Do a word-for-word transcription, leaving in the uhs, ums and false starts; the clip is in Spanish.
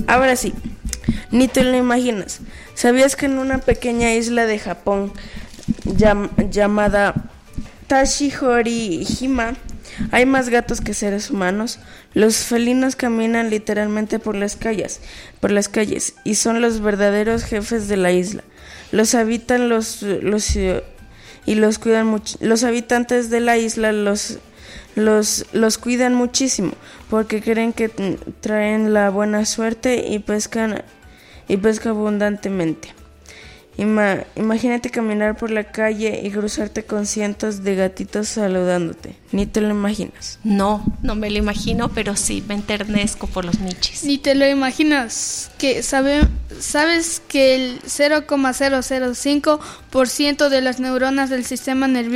Ahora sí, ni te lo imaginas. ¿Sabías que en una pequeña isla de Japón llam- llamada Tashihori-hima hay más gatos que seres humanos? Los felinos caminan literalmente por las calles, por las calles y son los verdaderos jefes de la isla. Los habitan los los y los cuidan much- los habitantes de la isla los los los cuidan muchísimo porque creen que t- traen la buena suerte y pescan y pescan abundantemente. Ima- imagínate caminar por la calle y cruzarte con cientos de gatitos saludándote. Ni te lo imaginas. No, no me lo imagino, pero sí me enternezco por los michis. Ni te lo imaginas. Que sabe, sabes que el cero coma cero cero cinco por ciento de las neuronas del sistema nervioso